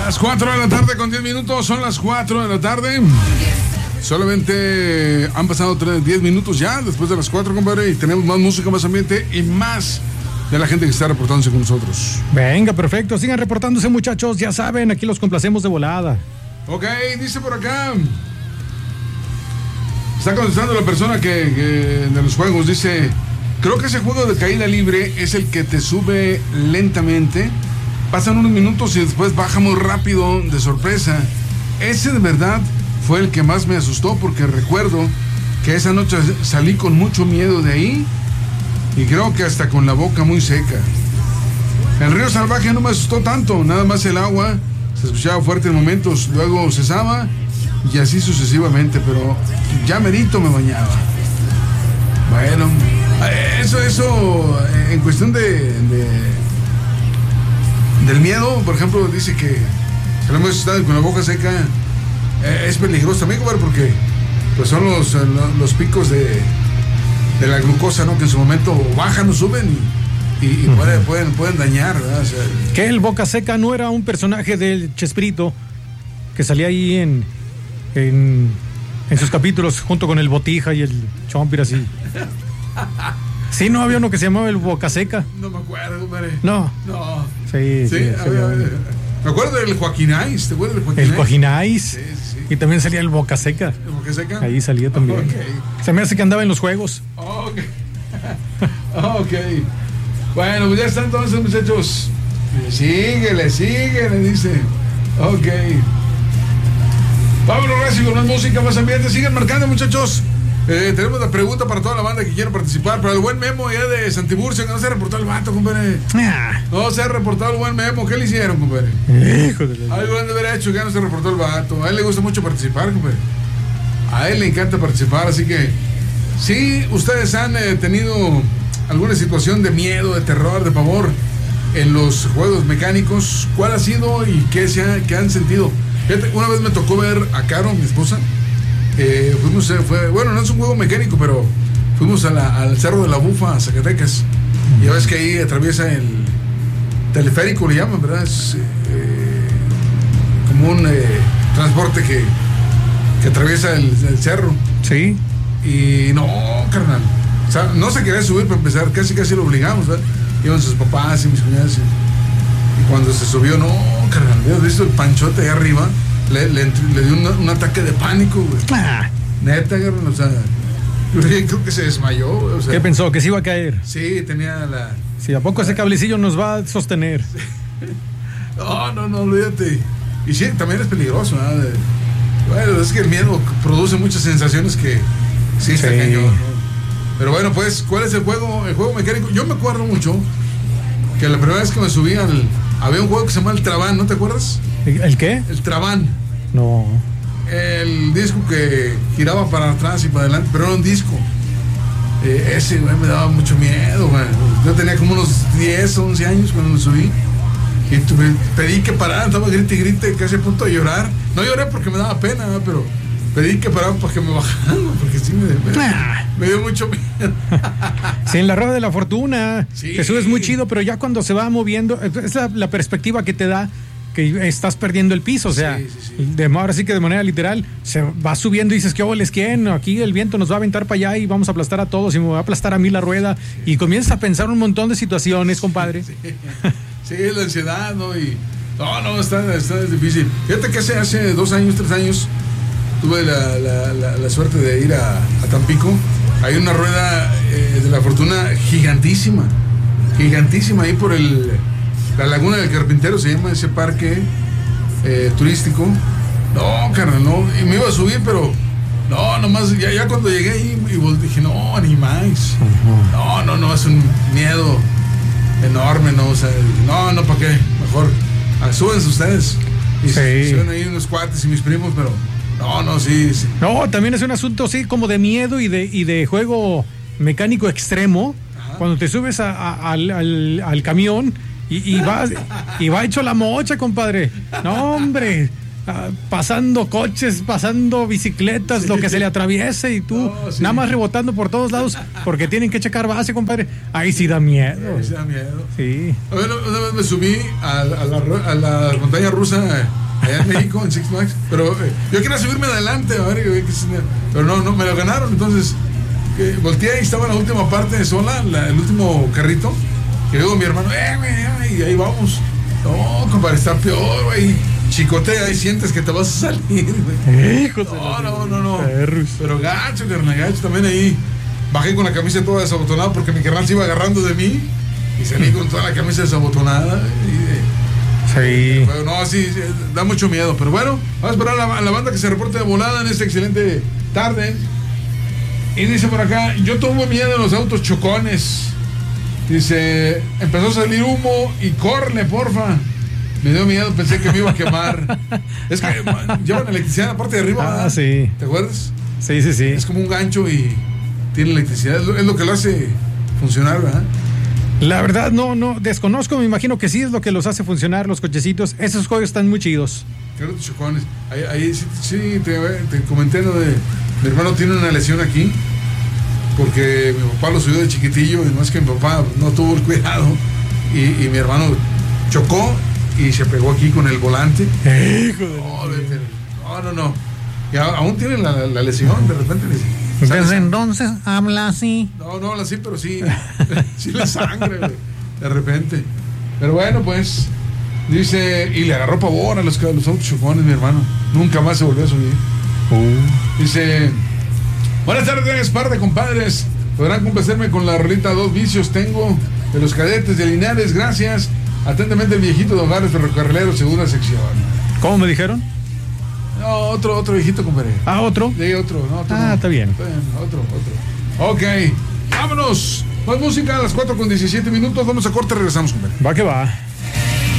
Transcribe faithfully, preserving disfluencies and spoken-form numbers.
Las cuatro de la tarde con diez minutos, son las cuatro de la tarde. Solamente han pasado diez minutos ya después de las cuatro, compadre, y tenemos más música, más ambiente y más de la gente que está reportándose con nosotros. Venga, perfecto, sigan reportándose, muchachos, ya saben, aquí los complacemos de volada. Ok, dice por acá, está contestando la persona que, que de los juegos, dice: creo que ese juego de caída libre es el que te sube lentamente, pasan unos minutos y después baja muy rápido de sorpresa. Ese de verdad fue el que más me asustó, porque recuerdo que esa noche salí con mucho miedo de ahí y creo que hasta con la boca muy seca. El río salvaje no me asustó tanto, nada más el agua se escuchaba fuerte en momentos, luego cesaba y así sucesivamente, pero ya merito me bañaba. Bueno, eso, eso, en cuestión de, de del miedo, por ejemplo, dice que si lo hemos asustado con la boca seca, eh, es peligroso también, comer, porque pues son los, los picos de, de la glucosa, ¿no? Que en su momento bajan o suben y, y, y uh-huh. pueden, pueden, pueden dañar, ¿verdad? O sea, que el Boca Seca no era un personaje del Chespirito que salía ahí en, en, en sus capítulos junto con el Botija y el Chompir así. Sí, no había uno que se llamaba el Boca Seca. No me acuerdo, compadre. No. No. Sí, sí. sí había, había. Me acuerdo del Joaquinais, ¿te acuerdas del Joaquinais? El Joaquinais. Sí, sí. Y también salía el Boca Seca. ¿El Boca Seca? Ahí salía también. Okay. Se me hace que andaba en los juegos. Oh, ok. Ok. Bueno, pues ya están entonces, muchachos. Síguele, síguele, dice. Ok. Vámonos, Raci, con más música, más ambiente. Sigan marcando, muchachos. Eh, tenemos la pregunta para toda la banda que quiera participar. Para el buen Memo ya de Santiburcio, que no se reportó el vato, compadre. Ah. No se ha reportado el buen Memo. ¿Qué le hicieron, compadre? Hijo de la... Algo han de haber hecho que ya no se reportó el vato. A él le gusta mucho participar, compadre. A él le encanta participar, así que si ustedes han eh, tenido alguna situación de miedo, de terror, de pavor en los juegos mecánicos, ¿cuál ha sido y qué, se ha, qué han sentido? Fíjate, una vez me tocó ver a Caro, mi esposa. Eh, fuimos, eh, fue, bueno, no es un juego mecánico, pero fuimos a la, al Cerro de la Bufa, a Zacatecas. Y ya ves que ahí atraviesa el teleférico, le llaman, ¿verdad? Es eh, como un eh, transporte que, que atraviesa el, el cerro. Sí. Y no, carnal. O sea, no se quería subir para empezar, casi casi lo obligamos, ¿verdad? Iban sus papás y mis cuñadas. Y, y cuando se subió, no, carnal, ¿habías visto el panchote ahí arriba? Le, le, le dio un, un ataque de pánico, güey. Ah. Neta, o sea, yo creo que se desmayó, o sea. ¿Qué pensó? ¿Que se iba a caer? Sí, tenía la... Sí, ¿a poco ese cablecillo nos va a sostener? No, no, no, olvídate. Y sí, también es peligroso, ¿no? De, bueno, es que el miedo produce muchas sensaciones que sí está sí. cañón, ¿no? Pero bueno, pues, ¿cuál es el juego, el juego mecánico? Yo me acuerdo mucho que la primera vez que me subí al... Había un juego que se llama el Trabán, ¿no te acuerdas? ¿El qué? El Trabán. No. El disco que giraba para atrás y para adelante, pero era un disco. Eh, ese, güey, me daba mucho miedo, güey. Yo tenía como unos diez o once años cuando me subí. Y tuve, pedí que pararan, estaba grite y grite, casi a punto de llorar. No lloré porque me daba pena, ¿no? Pero pedí que pararan para que me bajaran, porque sí me, me, ah. me dio mucho miedo. Sí, en la rueda de la fortuna. Sí. Te subes muy chido, pero ya cuando se va moviendo, es la, la perspectiva que te da que estás perdiendo el piso, o sea, sí, sí, sí. De, ahora sí que de manera literal, se va subiendo y dices, ¿qué óboles quién? Aquí el viento nos va a aventar para allá y vamos a aplastar a todos y me va a aplastar a mí la rueda, sí. Y comienzas a pensar un montón de situaciones, compadre. Sí, sí, la ansiedad, ¿no? Y no, no, está, está difícil. Fíjate que hace, hace dos años, tres años, tuve la, la, la, la suerte de ir a, a Tampico. Hay una rueda eh, de la fortuna gigantísima, gigantísima ahí por el... La Laguna del Carpintero se llama ese parque eh, turístico. No, carnal, no. Y me iba a subir, pero no, nomás, ya, ya cuando llegué ahí y dije, no, ni más. Uh-huh. No, no, no, es un miedo enorme, ¿no? O sea, no, no, ¿para qué? Mejor, ah, súbense ustedes. Y sí. Suben ahí unos cuates y mis primos, pero no, no, sí, sí. No, también es un asunto, sí, como de miedo y de, y de juego mecánico extremo. Ajá. Cuando te subes a, a, al, al, al camión. Y, y, va, y va hecho la mocha, compadre. No, hombre. uh, pasando coches, pasando bicicletas, sí. lo que se le atraviese y tú no, sí. nada más rebotando por todos lados porque tienen que checar base, compadre. Ahí sí da miedo. Ahí sí da miedo. Sí. Bueno, una vez me subí a, a, la, a la montaña rusa allá en México, en Six Flags, pero eh, yo quería subirme adelante, a ver, pero no, no, me lo ganaron, entonces eh, volteé y estaba en la última parte sola, la, el último carrito, que luego mi hermano, eh, güey, y ahí vamos. No, compadre, está peor, güey. Chicotea y sientes que te vas a salir, güey. Hijos no, no, no, no. Perros. Pero gacho, carnal, gacho. También ahí bajé con la camisa toda desabotonada porque mi carnal se iba agarrando de mí y salí con toda la camisa desabotonada. Y, sí. Pero, no, sí, sí, da mucho miedo. Pero bueno, vamos a esperar a la, a la banda que se reporte de volada en esta excelente tarde. Y dice por acá, yo tuve miedo en los autos chocones. Dice, empezó a salir humo y corre, porfa. Me dio miedo, pensé que me iba a quemar. Es que man, llevan electricidad en la parte de arriba. Ah, ¿verdad? sí. ¿Te acuerdas? Sí, sí, sí. Es como un gancho y tiene electricidad. Es lo, es lo que lo hace funcionar, ¿verdad? La verdad, no, no, desconozco, me imagino que sí es lo que los hace funcionar, los cochecitos. Esos juegos están muy chidos. Claro, los chocones. Ahí, ahí sí, sí te, te comenté lo de... Mi hermano tiene una lesión aquí porque mi papá lo subió de chiquitillo y no es que mi papá no tuvo el cuidado y, y mi hermano chocó y se pegó aquí con el volante. Hijo de no, no, no. Y aún tiene la, la lesión, de repente. Desde entonces habla así. No, no habla así, pero sí. Sí la sangre, güey. De repente. Pero bueno, pues. Dice, y le agarró pavor a los, a los autos chocones, mi hermano. Nunca más se volvió a subir. Uh. Dice, buenas tardes, par de compadres. Podrán complacerme con la rolita Dos Vicios Tengo de los Cadetes de Linares. Gracias. Atentamente el viejito de Hogares Ferrocarrileros, segunda sección. ¿Cómo me dijeron? No, otro, otro viejito, compadre. Ah, ¿otro? Sí, otro, no, otro Ah, no. está bien. Está bien, otro, otro. Ok, vámonos. Más música a las cuatro con diecisiete minutos. Vamos a corte, regresamos, compadre. Va que va.